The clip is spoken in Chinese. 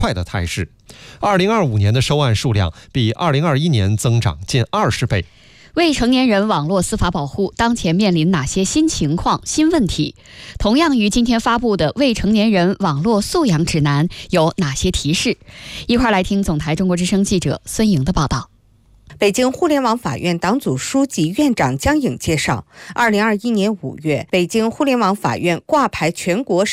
快的态势。2025年的收案数量比2021年增长近20倍。 未成年人网络司法保护当前面临哪些新情况、新问题？同样于今天发布的未成年人网络素养指南有哪些提示？一块来听总台中国之声记者孙莹的报道。 北京互联网法院党组书记、院长江颖介绍，2021年5月，北京互联网法院挂牌全国